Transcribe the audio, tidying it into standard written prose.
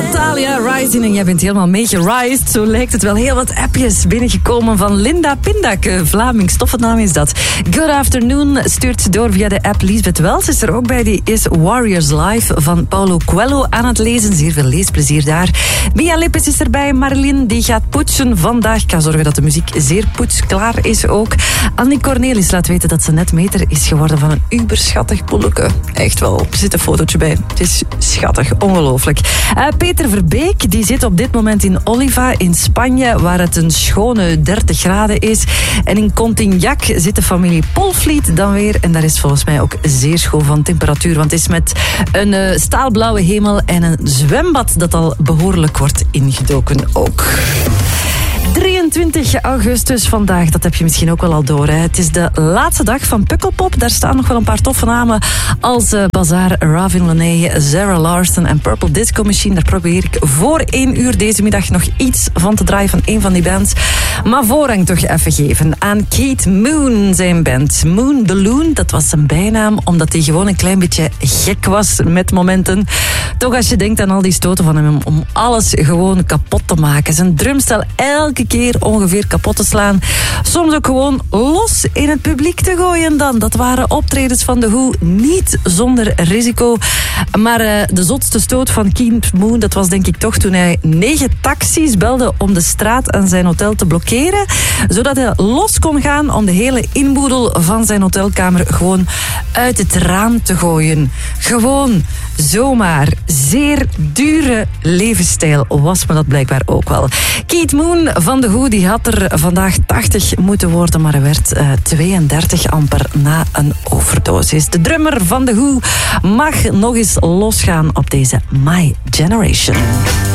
Natalia Rising en jij bent helemaal meegerised. Zo lijkt het wel. Heel wat appjes binnengekomen van Linda Pindak. Vlamings, toffe naam is dat. Good afternoon stuurt ze door via de app. Lisbeth Wels is er ook bij. Die is Warriors Live van Paulo Coelho aan het lezen. Zeer veel leesplezier daar. Mia Lippes is erbij. Marlien die gaat poetsen vandaag. Ik ga zorgen dat de muziek zeer poetsklaar is ook. Annie Cornelis laat weten dat ze net meter is geworden van een uberschattig bolleke. Echt wel. Er zit een fotootje bij. Het is schattig. Ongelooflijk. Peter Verbeek die zit op dit moment in Oliva in Spanje, waar het een schone 30 graden is. En in Contignac zit de familie Polvliet dan weer. En daar is volgens mij ook zeer schoon van temperatuur. Want het is met een staalblauwe hemel en een zwembad dat al behoorlijk wordt ingedoken ook. 23 augustus vandaag, dat heb je misschien ook wel al door. Hè. Het is de laatste dag van Pukkelpop. Daar staan nog wel een paar toffe namen als Bazaar, Ravin Lenae, Zara Larsson en Purple Disco Machine. Daar probeer ik voor 1 uur deze middag nog iets van te draaien van een van die bands. Maar voorrang toch even geven aan Keith Moon, zijn band. Moon Balloon, dat was zijn bijnaam, omdat hij gewoon een klein beetje gek was met momenten. Toch als je denkt aan al die stoten van hem om alles gewoon kapot te maken. Zijn drumstel elke keer ongeveer kapot te slaan. Soms ook gewoon los in het publiek te gooien dan. Dat waren optredens van The Who niet zonder risico. Maar de zotste stoot van Keith Moon, dat was denk ik toch toen hij 9 taxis belde om de straat aan zijn hotel te blokkeren, zodat hij los kon gaan om de hele inboedel van zijn hotelkamer gewoon uit het raam te gooien. Gewoon zomaar. Zeer dure levensstijl was me dat blijkbaar ook wel. Keith Moon van The Who, die had er vandaag 80 moeten worden, maar hij werd 32 amper na een overdosis. De drummer van The Who mag nog eens losgaan op deze My Generation.